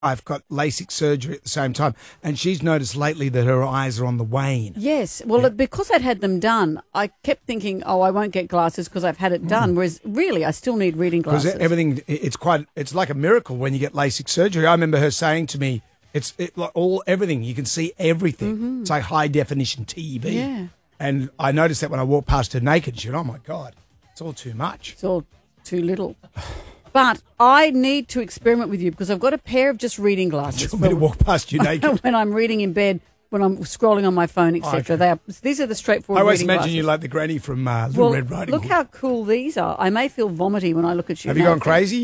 I've got LASIK surgery at the same time, and she's noticed lately that her eyes are on the wane. Yes. Well, because I'd had them done, I kept thinking, I won't get glasses because I've had it done, whereas really I still need reading glasses. Because everything, it's like a miracle when you get LASIK surgery. I remember her saying to me, like everything, you can see everything. Mm-hmm. It's like high definition TV. Yeah. And I noticed that when I walked past her naked, she went, oh my God, it's all too much. It's all too little. But I need to experiment with you because I've got a pair of just reading glasses. Do you want me to walk past you naked? When I'm reading in bed, when I'm scrolling on my phone, etc. Okay. These are the straightforward I always reading imagine glasses. you like the granny from Little Red Riding Look Hood. how cool these are. I may feel vomity when I look at you. Have you gone crazy?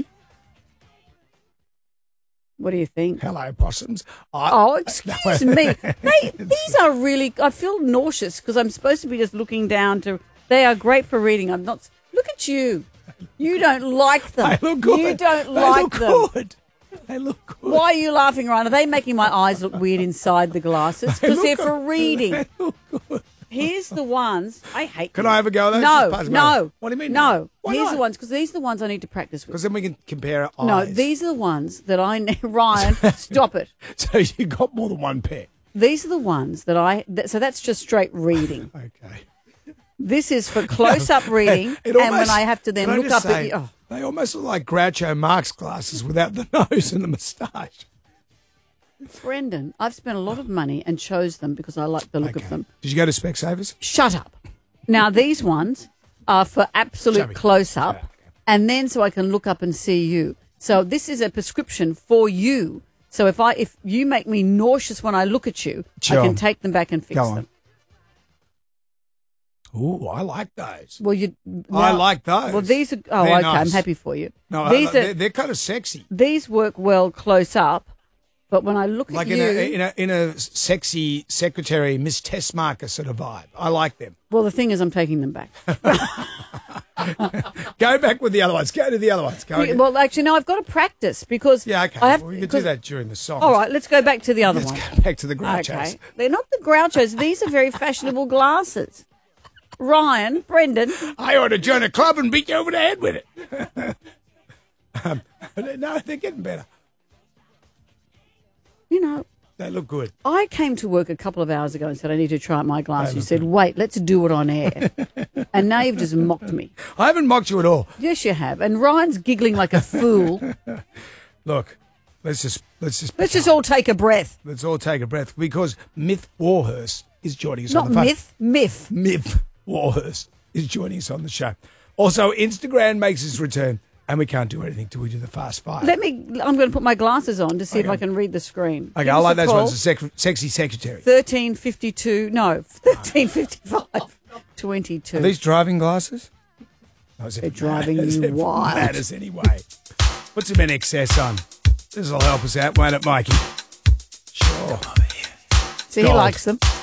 What do you think? Hello, possums. Excuse me. These are really, I feel nauseous because I'm supposed to be just looking down to, they are great for reading. I'm not, look at you. You don't like them. They look good. You don't They like look them. good. They look good. Why are you laughing, Ryan? Are they making my eyes look weird inside the glasses? Because they're for reading. They look good. Here's the ones. I hate Can them. I have a go at those? Just pass them over. No. What do you mean? No. Why Here's not? the ones, because these are the ones I need to practice with. Because then we can compare our eyes. No, these are the ones that I need. Ryan, stop it. So you got more than one pair. These are the ones that so that's just straight reading. Okay. This is for close-up reading, It and almost- when I have to then can I look just up say, at you. They almost look like Groucho Marx glasses without the nose and the moustache. Brendan, I've spent a lot of money and chose them because I like the look of them. Did you go to Specsavers? Shut up. Now, these ones are for Show absolute me. close-up, Yeah, okay. and then so I can look up and see you. So this is a prescription for you. So if you make me nauseous when I look at you, Sure. I can take them back and fix Go on. them. Ooh, I like those. Well, I like those. Well, these are. They're Okay. I'm nice. happy for you. No, they're kind of sexy. These work well close up, but when I look Like at you, in a sexy secretary Miss Tessmarker sort of vibe. I like them. well, the thing is, I'm taking them back. Go back with the other ones. Go to the other ones. Go again. Well, actually, no, I've got to practice because Yeah, okay. I have. Well, you could do that during the song. All right, let's go back to the other Let's one. go back to the Grouchos. Okay, they're not the Grouchos. These are very fashionable glasses. Ryan, Brendan, I ought to join a club and beat you over the head with it. No, they're getting better. you know, They look good. I came to work a couple of hours ago and said I need to try out my glasses. You said, "Wait, let's do it on air," and now you've just mocked me. I haven't mocked you at all. Yes, you have. And Ryan's giggling like a fool. Look, let's just all take a breath. let's all take a breath because Myth Warhurst is joining us Not on the phone. myth. Myth Warhurst is joining us on the show. Also, Instagram makes its return, and we can't do anything till we do the fast five. I'm going to put my glasses on to see if I can read the screen. Okay, Give I us like a those call. ones. Sexy secretary. 1352. No, 1355. 22. Are these driving glasses? No, They're driving you wild. Matters anyway. Put some NXS on. This will help us out, won't it, Mikey? Sure. See, he Gold. likes them.